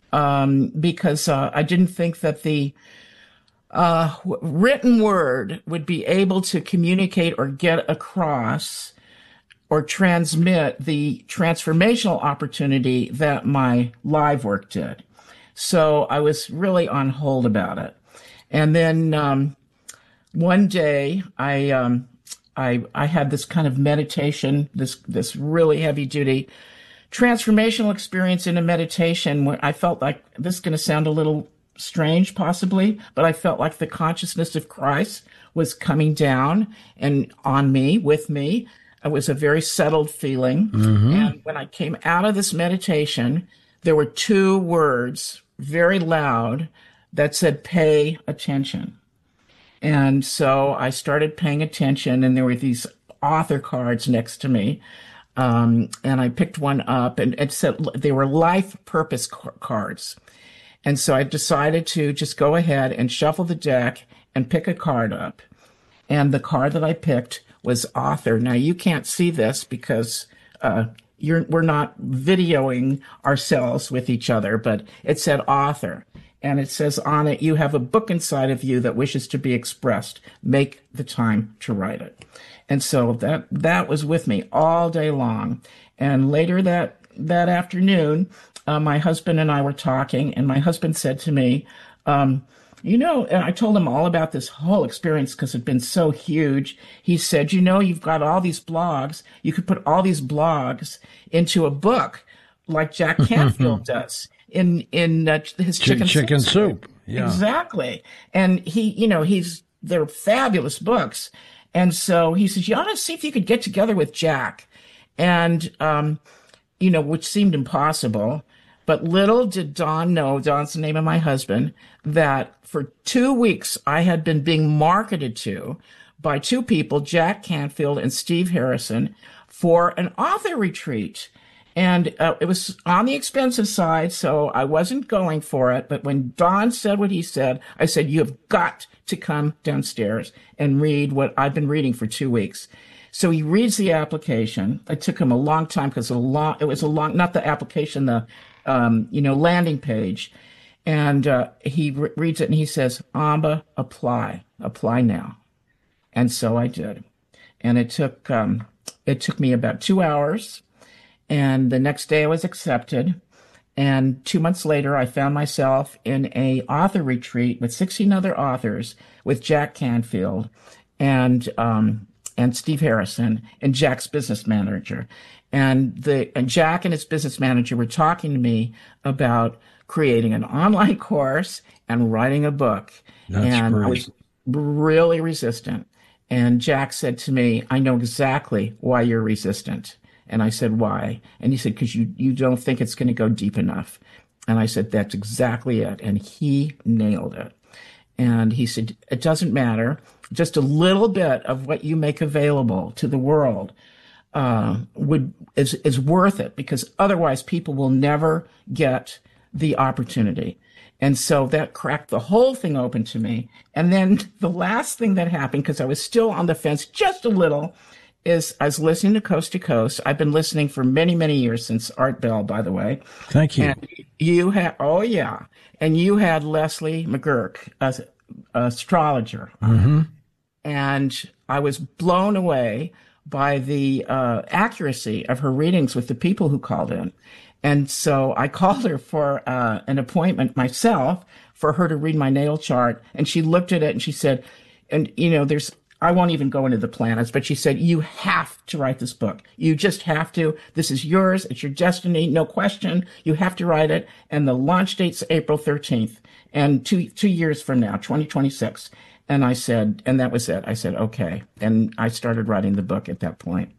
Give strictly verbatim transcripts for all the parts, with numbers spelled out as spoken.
um, because uh, I didn't think that the uh, written word would be able to communicate or get across or transmit the transformational opportunity that my live work did. So I was really on hold about it. And then um, one day I, um, I I had this kind of meditation, this this really heavy duty transformational experience in a meditation where I felt like, this is going to sound a little strange possibly, but I felt like the consciousness of Christ was coming down and on me, with me. It was a very settled feeling. Mm-hmm. And when I came out of this meditation, there were two words, very loud, that said, pay attention. And so I started paying attention, and there were these author cards next to me. Um, and I picked one up, and it said they were life purpose cards. And so I decided to just go ahead and shuffle the deck and pick a card up. And the card that I picked was author. Now, you can't see this because uh, you're, we're not videoing ourselves with each other, but it said author. And it says on it, you have a book inside of you that wishes to be expressed. Make the time to write it. And so that that was with me all day long. And later that, that afternoon, uh, my husband and I were talking, and my husband said to me, um, you know, and I told him all about this whole experience because it had been so huge. He said, you know, you've got all these blogs. You could put all these blogs into a book like Jack Canfield does in, in uh, his chicken, Ch- chicken soup. soup. Yeah. Exactly. And he, you know, he's, they're fabulous books. And so he says, you ought to see if you could get together with Jack. And, um, you know, which seemed impossible. But little did Don know, Don's the name of my husband, that for two weeks I had been being marketed to by two people, Jack Canfield and Steve Harrison, for an author retreat. And uh, it was on the expensive side, so I wasn't going for it. But when Don said what he said, I said, you have got to come downstairs and read what I've been reading for two weeks. So he reads the application. It took him a long time because a long, it was a long, not the application, the, um, you know, landing page. And uh, he re- reads it and he says, Amba, apply, apply now. And so I did. And it took, um, it took me about two hours. And the next day I was accepted. And two months later, I found myself in a author retreat with sixteen other authors with Jack Canfield and, um, and Steve Harrison and Jack's business manager. And the, and Jack and his business manager were talking to me about creating an online course and writing a book. That's and great. I was really resistant. And Jack said to me, I know exactly why you're resistant. And I said, why? And he said, because you, you don't think it's going to go deep enough. And I said, that's exactly it. And he nailed it. And he said, it doesn't matter. Just a little bit of what you make available to the world uh, would is, is worth it, because otherwise people will never get the opportunity. And so that cracked the whole thing open to me. And then the last thing that happened, because I was still on the fence just a little, is I was listening to Coast to Coast. I've been listening for many, many years, since Art Bell, by the way. Thank you. And you had, oh yeah. And you had Leslie McGurk, as astrologer. Mm-hmm. And I was blown away by the uh, accuracy of her readings with the people who called in. And so I called her for uh, an appointment myself for her to read my natal chart. And she looked at it and she said, and you know, there's, I won't even go into the planets, but she said, you have to write this book. You just have to. This is yours. It's your destiny. No question. You have to write it. And the launch date's April thirteenth, and two, two years from now, twenty twenty-six. And I said, and that was it. I said, okay. And I started writing the book at that point.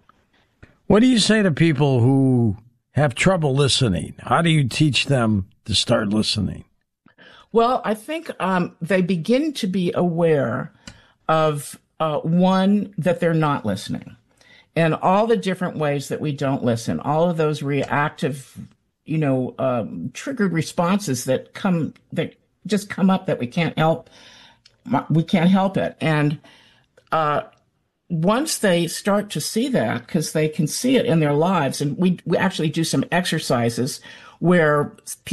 What do you say to people who have trouble listening? How do you teach them to start listening? Well, I think um, they begin to be aware of, uh, one, that they're not listening, and all the different ways that we don't listen, all of those reactive, you know, um, triggered responses that come, that just come up that we can't help, we can't help it. And uh, once they start to see that, because they can see it in their lives, and we, we actually do some exercises where people